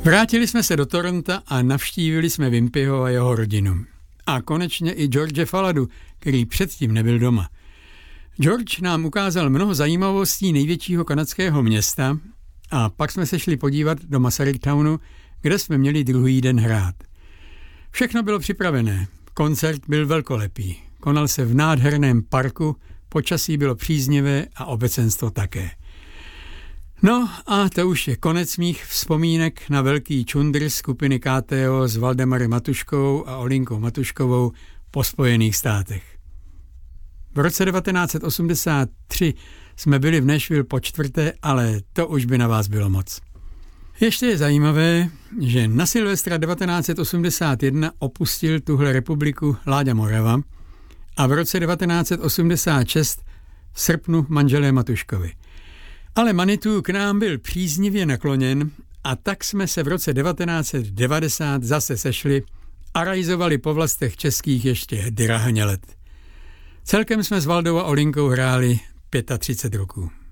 Vrátili jsme se do Toronta a navštívili jsme Wimpyho a jeho rodinu. A konečně i George Faladu, který předtím nebyl doma. George nám ukázal mnoho zajímavostí největšího kanadského města a pak jsme se šli podívat do Masaryktownu, kde jsme měli druhý den hrát. Všechno bylo připravené, koncert byl velkolepý, konal se v nádherném parku, počasí bylo příznivé a obecenstvo také. No a to už je konec mých vzpomínek na velký čundr skupiny KTO s Valdemarem Matuškou a Olinkou Matuškovou po Spojených státech. V roce 1983 jsme byli v Nashville po čtvrté, ale to už by na vás bylo moc. Ještě je zajímavé, že na Silvestra 1981 opustil tuhle republiku Láďa Morava a v roce 1986 v srpnu manželé Matuškovi. Ale Manitou k nám byl příznivě nakloněn a tak jsme se v roce 1990 zase sešli a rajzovali po vlastech českých ještě drahně let. Celkem jsme s Valdou a Olinkou hráli 35 roků.